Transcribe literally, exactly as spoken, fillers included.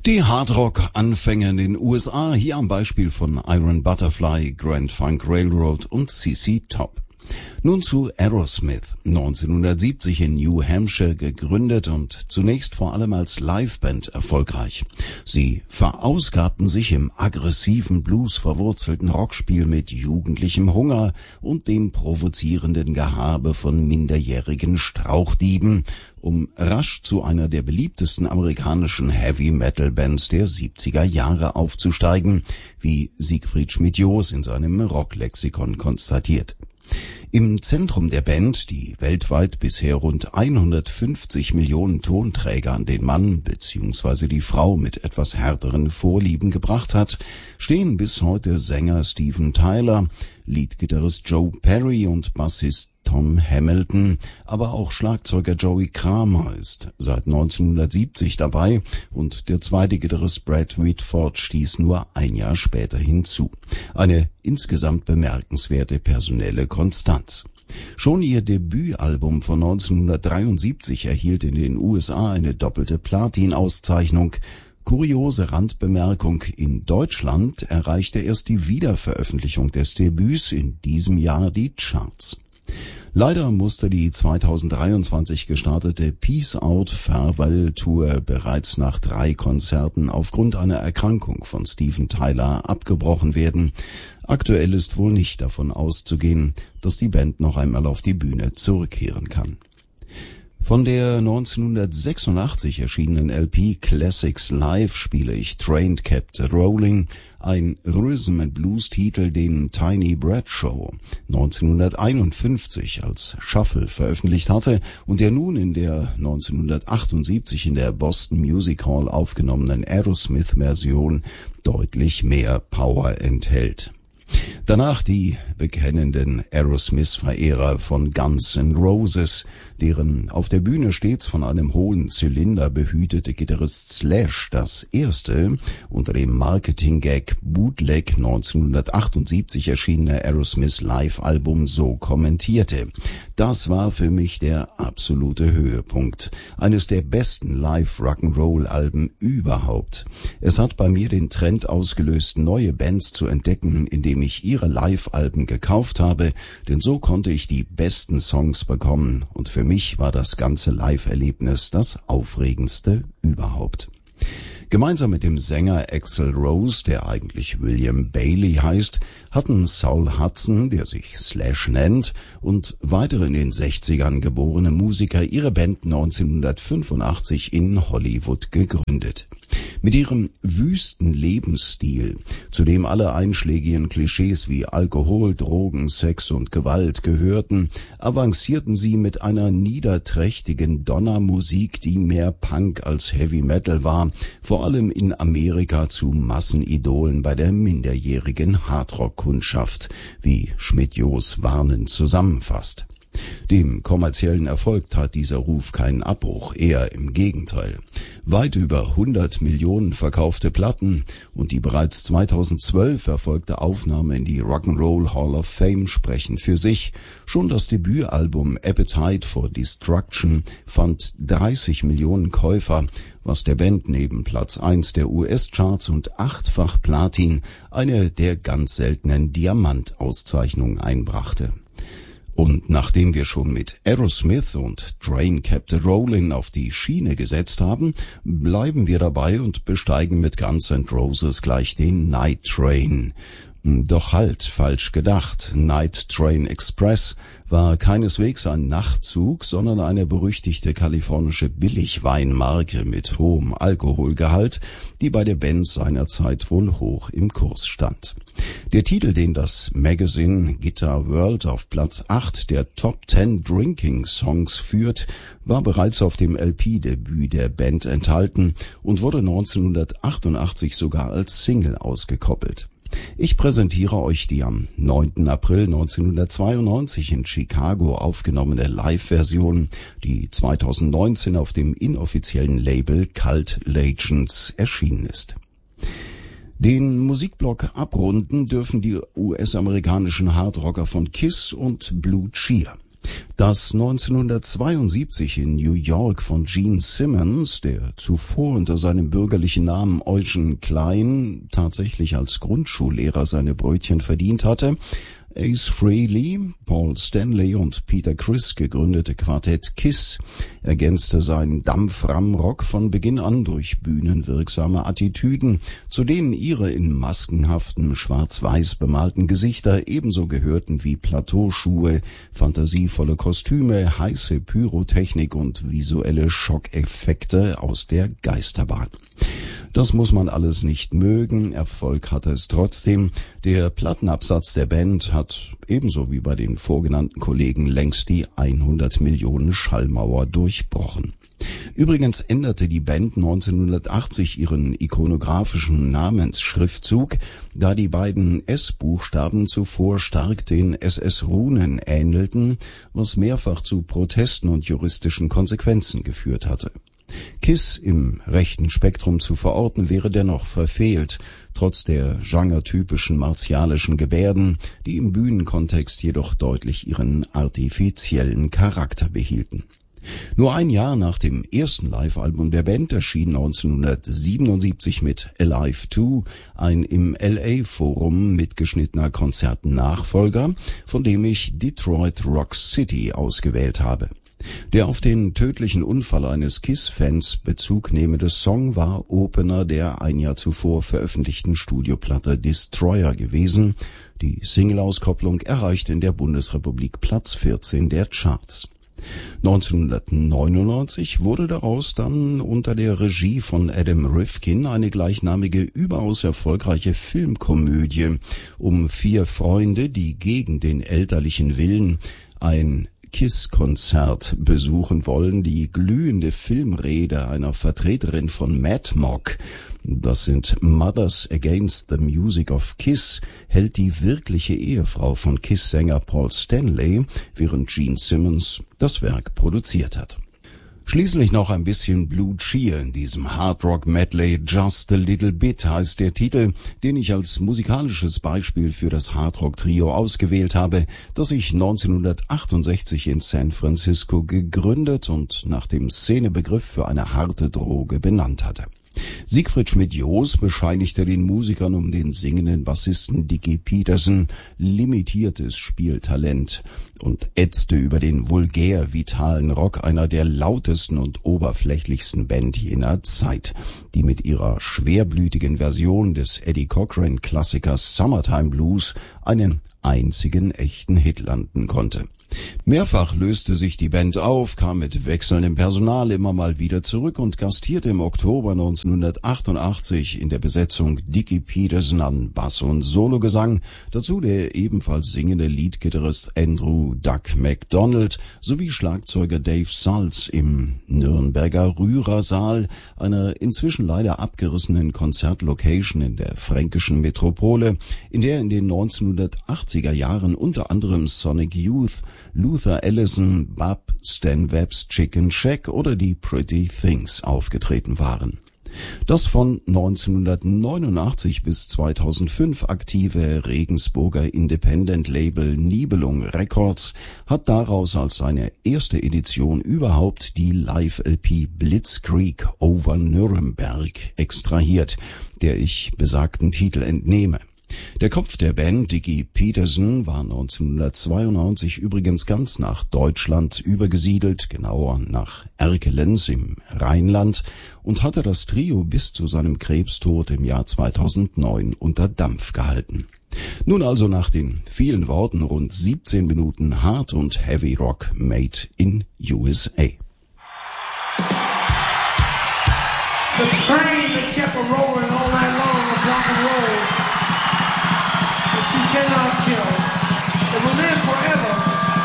Die Hardrock-Anfänge in den U S A, hier am Beispiel von Iron Butterfly, Grand Funk Railroad und C C Top. Nun zu Aerosmith, neunzehnhundertsiebzig in New Hampshire gegründet und zunächst vor allem als Liveband erfolgreich. Sie verausgabten sich im aggressiven Blues verwurzelten Rockspiel mit jugendlichem Hunger und dem provozierenden Gehabe von minderjährigen Strauchdieben, um rasch zu einer der beliebtesten amerikanischen Heavy-Metal-Bands der siebziger Jahre aufzusteigen, wie Siegfried Schmidt-Joos in seinem Rocklexikon konstatiert. Im Zentrum der Band, die weltweit bisher rund hundertfünfzig Millionen Tonträger an den Mann bzw. die Frau mit etwas härteren Vorlieben gebracht hat, stehen bis heute Sänger Steven Tyler, Leadgitarrist Joe Perry und Bassist Tom Hamilton, aber auch Schlagzeuger Joey Kramer ist seit neunzehnhundertsiebzig dabei und der zweite Gitarrist Brad Whitford stieß nur ein Jahr später hinzu. Eine insgesamt bemerkenswerte personelle Konstanz. Schon ihr Debütalbum von neunzehnhundertdreiundsiebzig erhielt in den U S A eine doppelte Platin-Auszeichnung. Kuriose Randbemerkung, in Deutschland erreichte erst die Wiederveröffentlichung des Debüts in diesem Jahr die Charts. Leider musste die zweitausenddreiundzwanzig gestartete Peace Out Farewell Tour bereits nach drei Konzerten aufgrund einer Erkrankung von Steven Tyler abgebrochen werden. Aktuell ist wohl nicht davon auszugehen, dass die Band noch einmal auf die Bühne zurückkehren kann. Von der neunzehnhundertsechsundachtzig erschienenen L P Classics Live spiele ich Train Kept Rolling, ein Rhythm and Blues Titel, den Tiny Bradshaw neunzehnhunderteinundfünfzig als Shuffle veröffentlicht hatte und der nun in der neunzehnhundertachtundsiebzig in der Boston Music Hall aufgenommenen Aerosmith-Version deutlich mehr Power enthält. Danach die bekennenden Aerosmith-Verehrer von Guns N' Roses, deren auf der Bühne stets von einem hohen Zylinder behütete Gitarrist Slash das erste unter dem Marketing-Gag Bootleg neunzehnhundertachtundsiebzig erschienene Aerosmith Live-Album so kommentierte: Das war für mich der absolute Höhepunkt, eines der besten Live-Rock'n'Roll-Alben überhaupt. Es hat bei mir den Trend ausgelöst, neue Bands zu entdecken, indem ich ihre Live-Alben gekauft habe, denn so konnte ich die besten Songs bekommen und für mich war das ganze Live-Erlebnis das aufregendste überhaupt. Gemeinsam mit dem Sänger Axl Rose, der eigentlich William Bailey heißt, hatten Saul Hudson, der sich Slash nennt, und weitere in den sechzigern geborene Musiker ihre Band neunzehnhundertfünfundachtzig in Hollywood gegründet. Mit ihrem wüsten Lebensstil, zu dem alle einschlägigen Klischees wie Alkohol, Drogen, Sex und Gewalt gehörten, avancierten sie mit einer niederträchtigen Donnermusik, die mehr Punk als Heavy Metal war, vor allem in Amerika zu Massenidolen bei der minderjährigen Hardrock-Kundschaft, wie Schmidt-Joos warnend zusammenfasst. Dem kommerziellen Erfolg tat dieser Ruf keinen Abbruch, eher im Gegenteil. Weit über hundert Millionen verkaufte Platten und die bereits zweitausendzwölf erfolgte Aufnahme in die Rock'n'Roll Hall of Fame sprechen für sich. Schon das Debütalbum Appetite for Destruction fand dreißig Millionen Käufer, was der Band neben Platz eins der U S-Charts und achtfach Platin eine der ganz seltenen Diamant-Auszeichnungen einbrachte. Und nachdem wir schon mit Aerosmith und Train Kept Rolling auf die Schiene gesetzt haben, bleiben wir dabei und besteigen mit Guns N' Roses gleich den Night Train. Doch halt, falsch gedacht. Night Train Express war keineswegs ein Nachtzug, sondern eine berüchtigte kalifornische Billigweinmarke mit hohem Alkoholgehalt, die bei der Band seinerzeit wohl hoch im Kurs stand. Der Titel, den das Magazine Guitar World auf Platz acht der Top zehn Drinking Songs führt, war bereits auf dem L P-Debüt der Band enthalten und wurde neunzehnhundertachtundachtzig sogar als Single ausgekoppelt. Ich präsentiere euch die am neunten April neunzehnhundertzweiundneunzig in Chicago aufgenommene Live-Version, die zweitausendneunzehn auf dem inoffiziellen Label Cult Legends erschienen ist. Den Musikblock abrunden dürfen die U S-amerikanischen Hardrocker von Kiss und Blue Cheer. Dass neunzehnhundertzweiundsiebzig in New York von Gene Simmons, der zuvor unter seinem bürgerlichen Namen Eugen Klein tatsächlich als Grundschullehrer seine Brötchen verdient hatte, Ace Frehley, Paul Stanley und Peter Criss gegründete Quartett KISS ergänzte seinen Dampframrock von Beginn an durch bühnenwirksame Attitüden, zu denen ihre in maskenhaften, schwarz-weiß bemalten Gesichter ebenso gehörten wie Plateauschuhe, fantasievolle Kostüme, heiße Pyrotechnik und visuelle Schockeffekte aus der Geisterbahn. Das muss man alles nicht mögen, Erfolg hatte es trotzdem. Der Plattenabsatz der Band hat ebenso wie bei den vorgenannten Kollegen längst die hundert Millionen Schallmauer durchbrochen. Übrigens änderte die Band neunzehnhundertachtzig ihren ikonografischen Namensschriftzug, da die beiden S-Buchstaben zuvor stark den S S-Runen ähnelten, was mehrfach zu Protesten und juristischen Konsequenzen geführt hatte. KISS im rechten Spektrum zu verorten wäre dennoch verfehlt, trotz der genretypischen martialischen Gebärden, die im Bühnenkontext jedoch deutlich ihren artifiziellen Charakter behielten. Nur ein Jahr nach dem ersten Live-Album der Band erschien neunzehnhundertsiebenundsiebzig mit Alive zwei ein im L A Forum mitgeschnittener Konzertennachfolger, von dem ich Detroit Rock City ausgewählt habe. Der auf den tödlichen Unfall eines KISS-Fans Bezug nehmende Song war Opener der ein Jahr zuvor veröffentlichten Studioplatte Destroyer gewesen. Die Single-Auskopplung erreichte in der Bundesrepublik Platz vierzehn der Charts. neunzehnhundertneunundneunzig wurde daraus dann unter der Regie von Adam Rifkin eine gleichnamige, überaus erfolgreiche Filmkomödie um vier Freunde, die gegen den elterlichen Willen ein KISS-Konzert besuchen wollen. Die glühende Filmrede einer Vertreterin von Mad Mock, das sind Mothers Against the Music of KISS, hält die wirkliche Ehefrau von KISS-Sänger Paul Stanley, während Gene Simmons das Werk produziert hat. Schließlich noch ein bisschen Blue Cheer in diesem Hardrock-Medley. Just a Little Bit heißt der Titel, den ich als musikalisches Beispiel für das Hardrock-Trio ausgewählt habe, das sich neunzehnhundertachtundsechzig in San Francisco gegründet und nach dem Szenebegriff für eine harte Droge benannt hatte. Siegfried Schmidt-Joos bescheinigte den Musikern um den singenden Bassisten Dickie Peterson limitiertes Spieltalent und ätzte über den vulgär vitalen Rock einer der lautesten und oberflächlichsten Band jener Zeit, die mit ihrer schwerblütigen Version des Eddie Cochran-Klassikers Summertime Blues einen einzigen echten Hit landen konnte. Mehrfach löste sich die Band auf, kam mit wechselndem Personal immer mal wieder zurück und gastierte im Oktober neunzehnhundertachtundachtzig in der Besetzung Dickie Peterson an Bass und Sologesang, dazu der ebenfalls singende Leadgitarrist Andrew Duck MacDonald sowie Schlagzeuger Dave Salz im Nürnberger Rührersaal, einer inzwischen leider abgerissenen Konzertlocation in der fränkischen Metropole, in der in den neunzehnhundertachtziger Jahren unter anderem Sonic Youth, Luther Allison, Bub, Stan Webb's Chicken Shack oder die Pretty Things aufgetreten waren. Das von neunzehnhundertneunundachtzig bis zweitausendfünf aktive Regensburger Independent-Label Nibelung Records hat daraus als seine erste Edition überhaupt die Live-L P Blitzkrieg over Nürnberg extrahiert, der ich besagten Titel entnehme. Der Kopf der Band, Dickie Peterson, war neunzehnhundertzweiundneunzig übrigens ganz nach Deutschland übergesiedelt, genauer nach Erkelenz im Rheinland, und hatte das Trio bis zu seinem Krebstod im Jahr zweitausendneun unter Dampf gehalten. Nun also nach den vielen Worten rund siebzehn Minuten Hard und Heavy Rock made in U S A. The train that kept a rolling